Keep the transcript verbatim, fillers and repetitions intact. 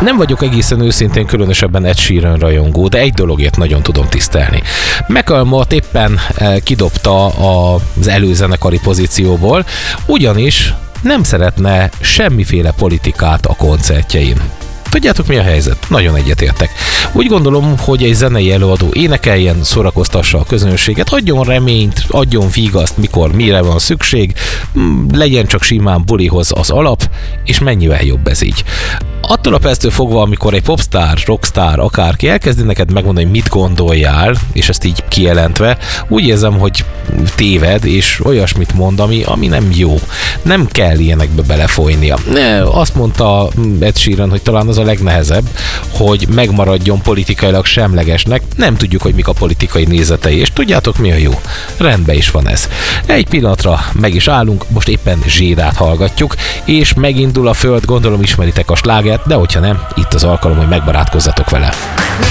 Nem vagyok egészen őszintén különösebben Ed Sheeran rajongó, de egy dologért nagyon tudom tisztelni. Macklemore éppen kidobta az előzenekari pozícióból, ugyanis nem szeretne semmiféle politikát a koncertjein. Tudjátok, mi a helyzet? Nagyon egyetértek. Úgy gondolom, hogy egy zenei előadó énekeljen, szórakoztassa a közönséget, adjon reményt, adjon vigaszt, mikor mire van szükség, legyen csak simán bulihoz az alap, és mennyivel jobb ez így. Attól a perctől fogva, amikor egy popstar, rockstar, akárki elkezdi neked megmondani, hogy mit gondoljál, és ezt így kijelentve, úgy érzem, hogy téved, és olyasmit mond, ami, ami nem jó. Nem kell ilyenekbe belefolynia. Azt mondta Ed Sheeran, hogy talán az a legnehezebb, hogy megmaradjon politikailag semlegesnek. Nem tudjuk, hogy mik a politikai nézetei, és tudjátok, mi a jó? Rendben is van ez. Egy pillanatra meg is állunk, most éppen Zsérát hallgatjuk, és megindul a föld, gondolom ismeritek a slágert, de hogyha nem, itt az alkalom, hogy megbarátkozzatok vele.